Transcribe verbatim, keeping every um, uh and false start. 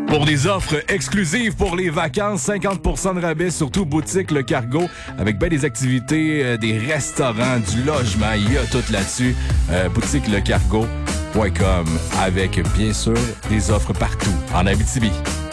Pour des offres exclusives pour les vacances, cinquante pour cent de rabais sur tout boutique Le Cargo, avec bien des activités, euh, des restaurants, du logement, il y a tout là-dessus. Euh, boutique le cargo point com avec bien sûr des offres partout en Abitibi.